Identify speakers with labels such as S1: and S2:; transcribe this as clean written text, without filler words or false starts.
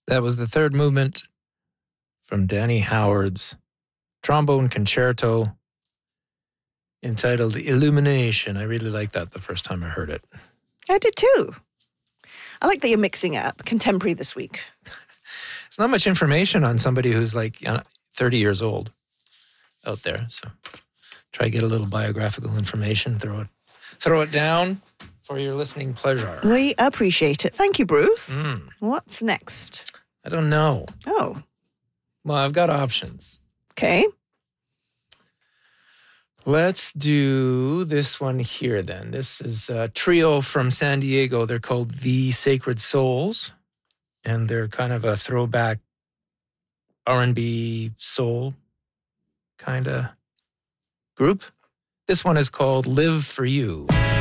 S1: That was the third movement from Danny Howard's trombone concerto entitled Illumination. I really liked that the first time I heard it.
S2: I did too. I like that you're mixing it up. Contemporary this week.
S1: There's not much information on somebody who's like 30 years old out there. So try to get a little biographical information. Throw it down for your listening pleasure.
S2: We appreciate it. Thank you, Bruce. What's next?
S1: I don't know.
S2: Oh.
S1: Well, I've got options.
S2: Okay.
S1: Let's do this one here then. This is a trio from San Diego. They're called The Sacred Souls, and they're kind of a throwback R&B soul kind of group. This one is called Live For You.